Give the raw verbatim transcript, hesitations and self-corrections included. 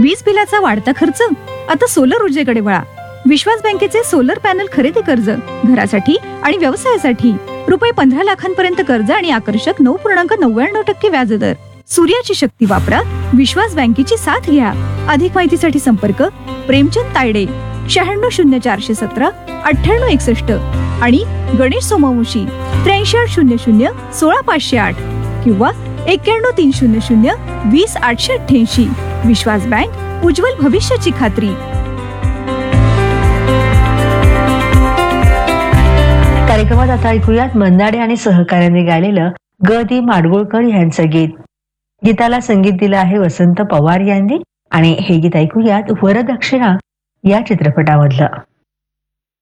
वीज बिलाचा वाढता खर्च आता सोलर ऊर्जेकडे वळा. विश्वास बँकेचे सोलर पॅनल खरेदी कर्ज घरासाठी आणि व्यवसायासाठी रुपये पंधरा लाखांपर्यंत कर्ज आणि आकर्षक नऊ पूर्णांक नव्याण्णव टक्के व्याजदर. सूर्याची शक्ती वापरा, विश्वास बँकेची साथ घ्या. अधिक माहितीसाठी संपर्क प्रेमचंद तायडे, शहाण्णव शून्य चारशे सतरा अठ्ठ्याण्णव एकसष्ट आणि गणेश सोमवंशी त्र्याऐंशी आठ शून्य शून्य सोळा पाचशे आठ किंवा एक्क्याण्णव तीन शून्य शून्य वीस आठशे अठ्ठ्याऐंशी. विश्वास बँक, उज्ज्वल भविष्याची खात्री. कार्यक्रमात आता ऐकूयात मंदाडे आणि सहकार्याने गायलेलं ग दी माडगुळकर यांचं गीत. गीताला संगीत दिलं आहे वसंत पवार यांनी आणि हे गीत ऐकूयात वरदक्षिणा या चित्रपटामधलं.